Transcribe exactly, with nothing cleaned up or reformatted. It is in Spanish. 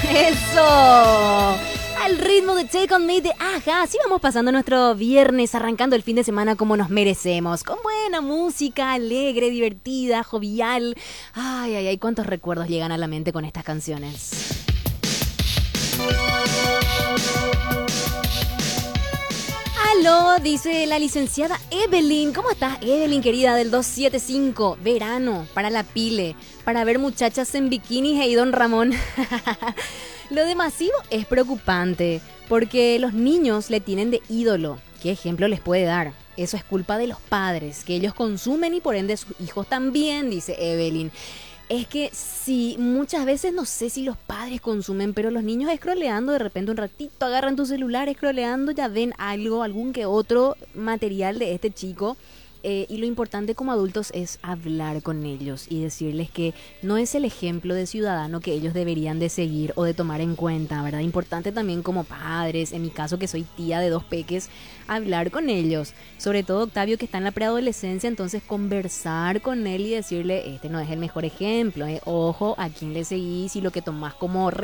Eso. Al ritmo de Take On Me de Aja. Así vamos pasando nuestro viernes, arrancando el fin de semana como nos merecemos. Con buena música, alegre, divertida, jovial. Ay, ay, ay, cuántos recuerdos llegan a la mente con estas canciones. Aló, dice la licenciada Evelyn. ¿Cómo estás, Evelyn, querida, del dos siete cinco? Verano, para la pile, para ver muchachas en bikinis y Don Ramón. Lo de masivo es preocupante, porque los niños le tienen de ídolo. ¿Qué ejemplo les puede dar? Eso es culpa de los padres, que ellos consumen y por ende sus hijos también, dice Evelyn. Es que sí, muchas veces no sé si los padres consumen, pero los niños scrolleando, de repente un ratito agarran tu celular, scrolleando, ya ven algo, algún que otro material de este chico. Eh, y lo importante como adultos es hablar con ellos y decirles que no es el ejemplo de ciudadano que ellos deberían de seguir o de tomar en cuenta, ¿verdad? Importante también como padres, en mi caso que soy tía de dos peques, hablar con ellos. Sobre todo Octavio, que está en la preadolescencia, entonces conversar con él y decirle, este no es el mejor ejemplo, ¿eh? Ojo a quién le seguís y lo que tomás como